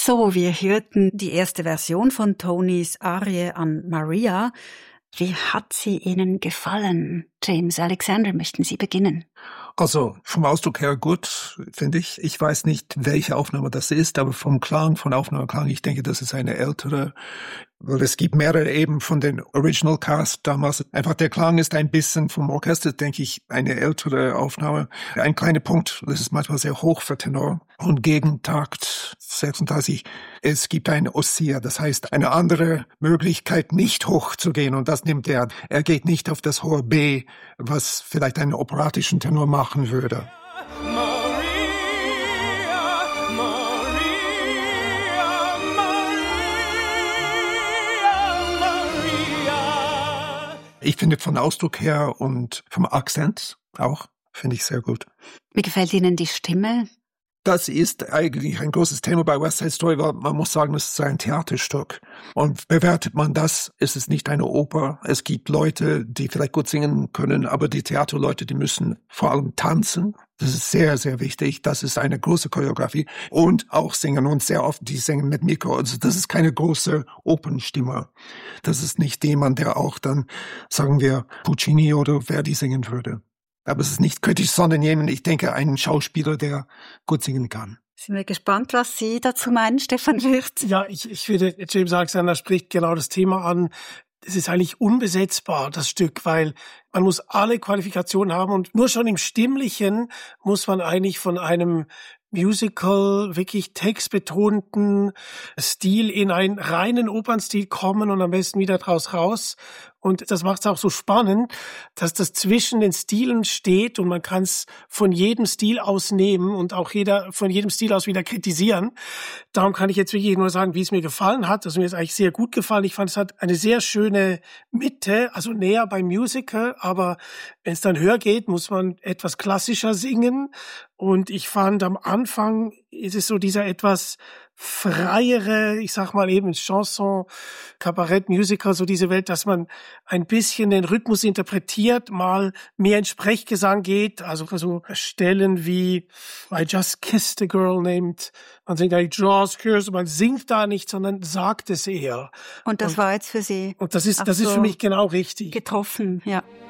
So, wir hörten die erste Version von Tonys Arie an Maria. Wie hat sie Ihnen gefallen? James Alexander, möchten Sie beginnen? Also vom Ausdruck her gut, finde ich. Ich weiß nicht, welche Aufnahme das ist, aber vom Klang, von Aufnahmeklang, ich denke, das ist eine ältere, weil es gibt mehrere eben von den Original Cast damals. Einfach der Klang ist ein bisschen vom Orchester, denke ich, eine ältere Aufnahme. Ein kleiner Punkt, das ist manchmal sehr hoch für Tenor. Und gegen Takt 36, es gibt ein Ossia, das heißt eine andere Möglichkeit, nicht hoch zu gehen. Und das nimmt er. Er geht nicht auf das hohe B, was vielleicht einen operatischen Tenor machen würde. Ich finde von Ausdruck her und vom Akzent auch, finde ich sehr gut. Wie gefällt Ihnen die Stimme? Das ist eigentlich ein großes Thema bei West Side Story, weil man muss sagen, das ist ein Theaterstück. Und bewertet man das, ist es nicht eine Oper. Es gibt Leute, die vielleicht gut singen können, aber die Theaterleute, die müssen vor allem tanzen. Das ist sehr, sehr wichtig. Das ist eine große Choreografie. Und auch singen. Und sehr oft, die singen mit Mikro. Also das ist keine große Opernstimme. Das ist nicht jemand, der auch dann, sagen wir, Puccini oder Verdi singen würde. Aber es ist nicht kritisch, sondern jemand, ich denke, ein Schauspieler, der gut singen kann. Sind wir gespannt, was Sie dazu meinen, Stefan Wirth? Ja, ich finde, James Alexander spricht genau das Thema an. Es ist eigentlich unbesetzbar, das Stück, weil man muss alle Qualifikationen haben und nur schon im Stimmlichen muss man eigentlich von einem Musical, wirklich textbetonten Stil in einen reinen Opernstil kommen und am besten wieder draus raus. Und das macht es auch so spannend, dass das zwischen den Stilen steht und man kann es von jedem Stil aus nehmen und auch jeder von jedem Stil aus wieder kritisieren. Darum kann ich jetzt wirklich nur sagen, wie es mir gefallen hat. Also mir ist eigentlich sehr gut gefallen. Ich fand, es hat eine sehr schöne Mitte, also näher beim Musical, aber wenn es dann höher geht, muss man etwas klassischer singen. Und ich fand, am Anfang ist es so dieser etwas freiere, ich sag mal eben Chanson, Kabarett, Musical, so diese Welt, dass man ein bisschen den Rhythmus interpretiert, mal mehr in Sprechgesang geht, also so Stellen wie I Just Kissed a Girl named, man singt eigentlich Jaws Curse, man singt da nicht, sondern sagt es eher. Und das war jetzt für Sie. Und das ist für mich genau richtig. Getroffen, ja.